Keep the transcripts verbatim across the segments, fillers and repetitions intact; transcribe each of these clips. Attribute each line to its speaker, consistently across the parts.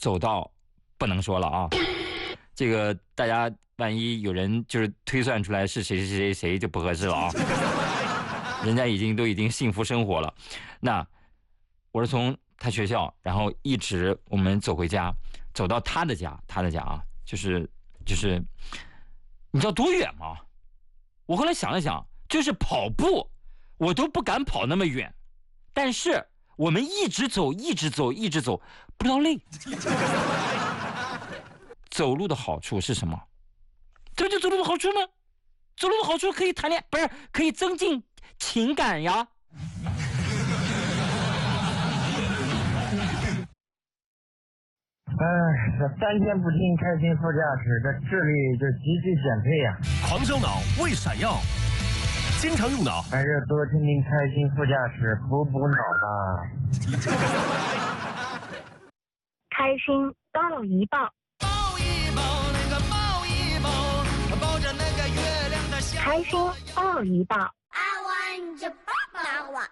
Speaker 1: 走到不能说了啊，这个大家万一有人就是推算出来是谁谁谁谁就不合适了啊。人家已经都已经幸福生活了。那我是从他学校，然后一直我们走回家，走到他的家，他的家啊，就是就是你知道多远吗？我后来想了想，就是跑步我都不敢跑那么远，但是我们一直走一直走一直走，不知道累。走路的好处是什么？这就走路的好处呢？走路的好处可以谈恋爱，不是可以增进情感呀。
Speaker 2: 哎，这三天不听开心副驾驶，这智力就急剧减退呀、
Speaker 3: 啊！狂烧脑，为闪耀，经常用脑，
Speaker 2: 还是多听听开心副驾驶，补补脑吧。
Speaker 4: 开心抱一抱，
Speaker 5: 抱一抱那个抱一抱，抱着那个月亮的笑。
Speaker 4: 开心抱一抱。
Speaker 6: I want you抱抱我。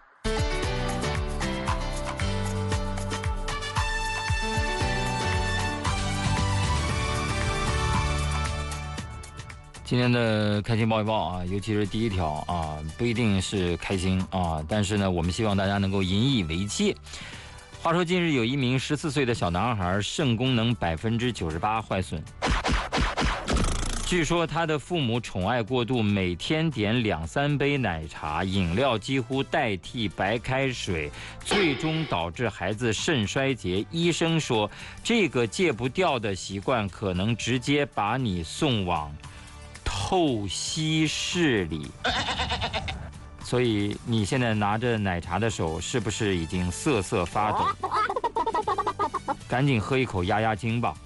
Speaker 1: 今天的开心抱一抱啊，尤其是第一条啊，不一定是开心啊，但是呢，我们希望大家能够引以为戒。话说近日有一名十四岁的小男孩肾功能百分之九十八坏损，据说他的父母宠爱过度，每天点两三杯奶茶，饮料几乎代替白开水，最终导致孩子肾衰竭。医生说，这个戒不掉的习惯可能直接把你送往透析室里。所以你现在拿着奶茶的手是不是已经瑟瑟发抖？赶紧喝一口压压惊吧。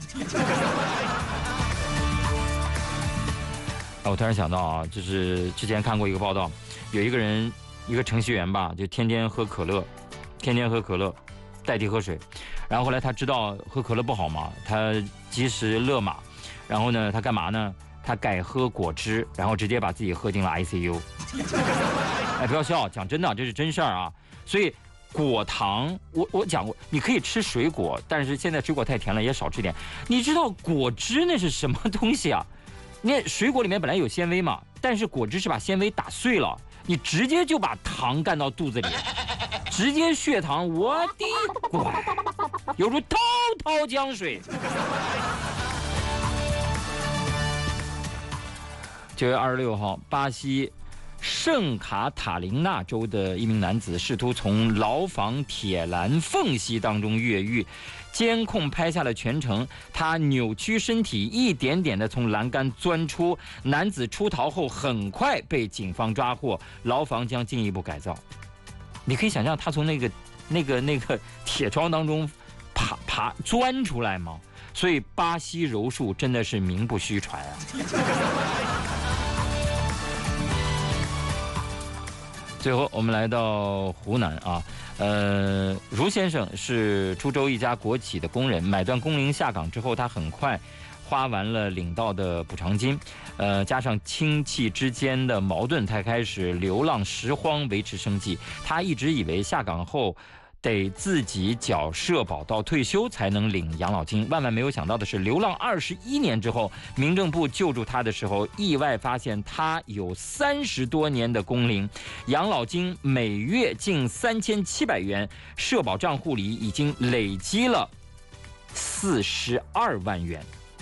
Speaker 1: 我突然想到啊，就是之前看过一个报道，有一个人，一个程序员吧，就天天喝可乐，天天喝可乐代替喝水，然后后来他知道喝可乐不好嘛，他及时勒马，然后呢他干嘛呢？他改喝果汁，然后直接把自己喝进了 I C U。 哎，不要笑，讲真的，这是真事儿啊。所以果糖，我我讲过，你可以吃水果，但是现在水果太甜了，也少吃点。你知道果汁那是什么东西啊？那水果里面本来有纤维嘛，但是果汁是把纤维打碎了，你直接就把糖干到肚子里，直接血糖，我的乖，犹如滔滔江水。九月二十六号，巴西圣卡塔琳娜州的一名男子试图从牢房铁栏缝隙当中越狱，监控拍下了全程，他扭曲身体，一点点的从栏杆钻出。男子出逃后很快被警方抓获，牢房将进一步改造。你可以想象他从那个那个那个铁窗当中爬爬钻出来吗？所以巴西柔术真的是名不虚传啊。最后我们来到湖南啊，呃，卢先生是株洲一家国企的工人，买断工龄下岗之后，他很快花完了领到的补偿金，呃，加上亲戚之间的矛盾，他开始流浪拾荒维持生计。他一直以为下岗后得自己缴社保到退休才能领养老金，万万没有想到的是，流浪二十一年之后，民政部救助他的时候，意外发现他有三十多年的工龄，养老金每月近三千七百元，社保账户里已经累积了四十二万元。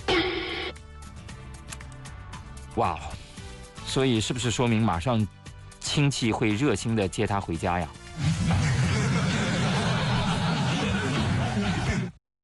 Speaker 1: 哇，所以是不是说明马上亲戚会热心的接他回家呀？